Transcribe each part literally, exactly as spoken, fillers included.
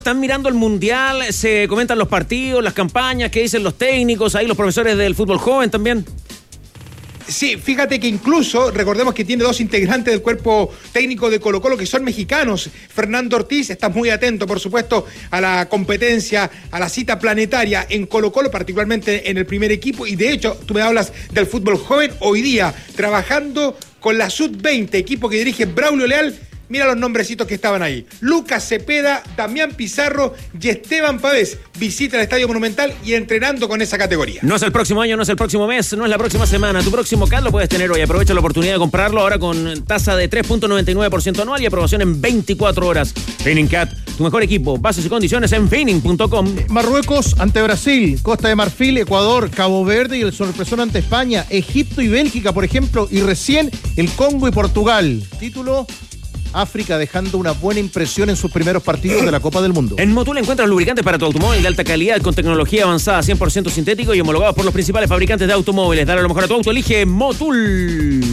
Están mirando el Mundial, se comentan los partidos, las campañas, qué dicen los técnicos, ahí los profesores del fútbol joven también. Sí, fíjate que incluso, recordemos que tiene dos integrantes del cuerpo técnico de Colo-Colo que son mexicanos. Fernando Ortiz está muy atento, por supuesto, a la competencia, a la cita planetaria en Colo-Colo, particularmente en el primer equipo. Y de hecho, tú me hablas del fútbol joven hoy día, trabajando con la sub veinte, equipo que dirige Braulio Leal. Mira los nombrecitos que estaban ahí. Lucas Cepeda, Damián Pizarro y Esteban Pavés. Visita el Estadio Monumental y entrenando con esa categoría. No es el próximo año, no es el próximo mes, no es la próxima semana. Tu próximo C A D lo puedes tener hoy. Aprovecha la oportunidad de comprarlo ahora con tasa de tres punto noventa y nueve por ciento anual y aprobación en veinticuatro horas. Feining Cat, tu mejor equipo. Bases y condiciones en feining punto com. Marruecos ante Brasil, Costa de Marfil, Ecuador, Cabo Verde y el sorpresón ante España, Egipto y Bélgica, por ejemplo, y recién el Congo y Portugal. Título: África dejando una buena impresión en sus primeros partidos de la Copa del Mundo. En Motul encuentras lubricantes para tu automóvil de alta calidad con tecnología avanzada, cien por ciento sintético y homologados por los principales fabricantes de automóviles. Dale lo mejor a tu auto, elige Motul.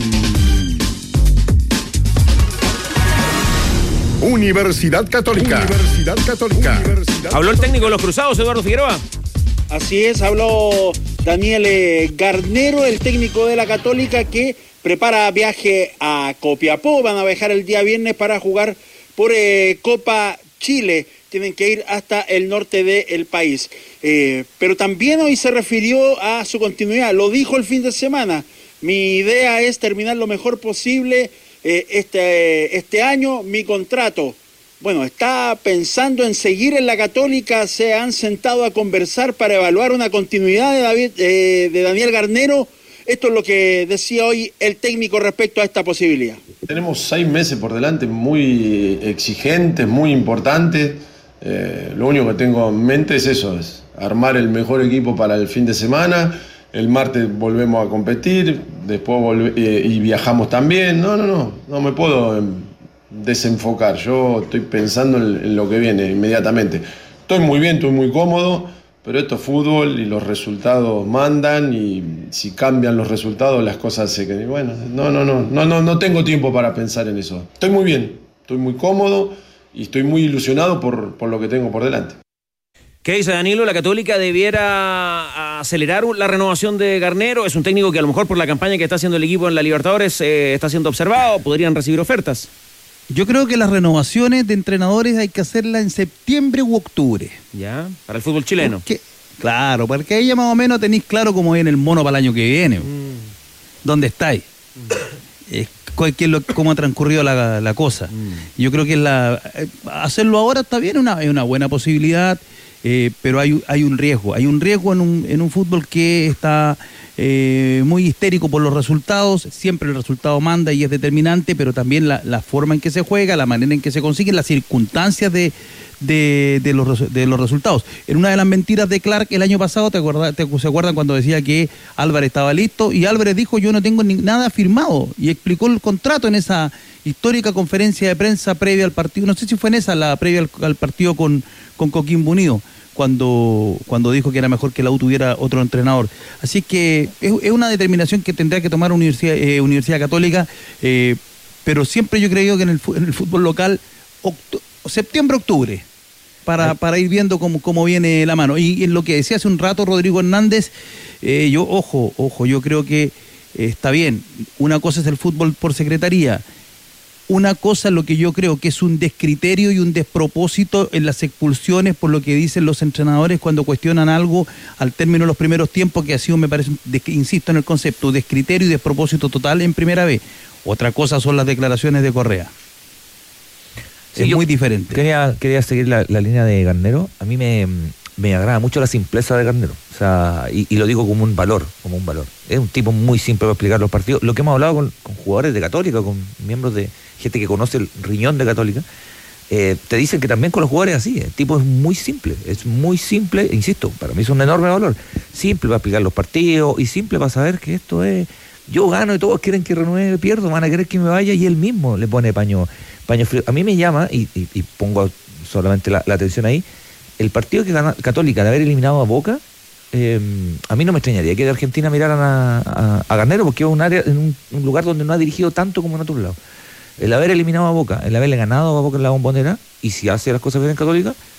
Universidad Católica. Universidad Católica. Universidad Habló el técnico de los Cruzados, Eduardo Figueroa. Así es, habló Daniel eh, Garnero, el técnico de la Católica, que prepara viaje a Copiapó. Van a viajar el día viernes para jugar por eh, Copa Chile. Tienen que ir hasta el norte del país. Eh, pero también hoy se refirió a su continuidad. Lo dijo el fin de semana. Mi idea es terminar lo mejor posible eh, este, este año mi contrato. Bueno, está pensando en seguir en la Católica. Se han sentado a conversar para evaluar una continuidad de, David, eh, de Daniel Garnero. Esto es lo que decía hoy el técnico respecto a esta posibilidad. Tenemos seis meses por delante muy exigentes, muy importantes. Eh, lo único que tengo en mente es eso, es armar el mejor equipo para el fin de semana. El martes volvemos a competir, después volve- eh, y viajamos también. No, no, no, no me puedo eh, desenfocar. Yo estoy pensando en, en lo que viene inmediatamente. Estoy muy bien, estoy muy cómodo. Pero esto es fútbol y los resultados mandan, y si cambian los resultados las cosas se quedan. Bueno, no, no, no, no, no, no tengo tiempo para pensar en eso. Estoy muy bien, estoy muy cómodo y estoy muy ilusionado por, por lo que tengo por delante. ¿Qué dice Danilo? ¿La Católica debiera acelerar la renovación de Garnero? Es un técnico que a lo mejor por la campaña que está haciendo el equipo en la Libertadores eh, está siendo observado, podrían recibir ofertas. Yo creo que las renovaciones de entrenadores hay que hacerlas en septiembre u octubre. Ya, para el fútbol chileno. Porque, claro, porque ahí ya más o menos tenéis claro cómo viene el mono para el año que viene. Mm. ¿Dónde estáis? Mm. Eh, lo, cómo ha transcurrido la, la cosa. Mm. Yo creo que la, eh, hacerlo ahora está bien, una, es una buena posibilidad, eh, pero hay, hay un riesgo. Hay un riesgo en un, en un fútbol que está Eh, muy histérico por los resultados. Siempre el resultado manda y es determinante, pero también la, la forma en que se juega, la manera en que se consiguen, las circunstancias de, de, de, los, de los resultados. En una de las mentiras de Clark el año pasado, ¿te acuerdas, te, ¿se acuerdan cuando decía que Álvarez estaba listo? Y Álvarez dijo: yo no tengo ni, nada firmado, y explicó el contrato en esa histórica conferencia de prensa previa al partido. No sé si fue en esa, la previa al, al partido con, con Coquimbo Unido, cuando, cuando dijo que era mejor que la U tuviera otro entrenador. Así que es, es una determinación que tendrá que tomar Universidad, eh, Universidad Católica, eh, pero siempre yo he creído que en el, en el fútbol local, octu- septiembre-octubre, para, para ir viendo cómo, cómo viene la mano. Y en lo que decía hace un rato Rodrigo Hernández, eh, yo, ojo, ojo, yo creo que eh, está bien. Una cosa es el fútbol por secretaría. Una cosa, lo que yo creo que es un descriterio y un despropósito en las expulsiones, por lo que dicen los entrenadores cuando cuestionan algo al término de los primeros tiempos, que ha sido, me parece, de, insisto en el concepto, descriterio y despropósito total en primera vez. Otra cosa son las declaraciones de Correa. Sí, es muy diferente. Quería, quería seguir la, la línea de Garnero. A mí me, me agrada mucho la simpleza de Garnero. O sea, y, y lo digo como un valor, como un valor. Es un tipo muy simple para explicar los partidos. Lo que hemos hablado con, con jugadores de Católica, con miembros de gente que conoce el riñón de Católica, eh, te dicen que también con los jugadores así. El tipo es muy simple, es muy simple, insisto, para mí es un enorme valor. Simple para explicar los partidos y simple para saber que esto es, yo gano y todos quieren que renueve, pierdo, van a querer que me vaya, y él mismo le pone paño, paño frío. A mí me llama, y, y, y pongo solamente la, la atención ahí, el partido que gana Católica de haber eliminado a Boca. Eh, a mí no me extrañaría que de Argentina miraran a, a, a Garnero, porque es un área, en un, un lugar donde no ha dirigido tanto como en otros lados. El haber eliminado a Boca, el haberle ganado a Boca en la Bombonera, y si hace las cosas bien en Católica,